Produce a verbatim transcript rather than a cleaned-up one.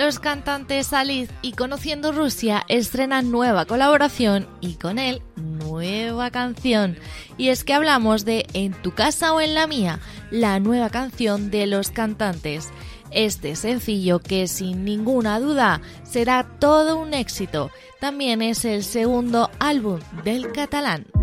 Los cantantes Aliz y Conociendo Rusia estrenan nueva colaboración y con él nueva canción. Y es que hablamos de En tu casa o en la mía, la nueva canción de los cantantes. Este sencillo, que sin ninguna duda será todo un éxito, también es el segundo álbum del catalán.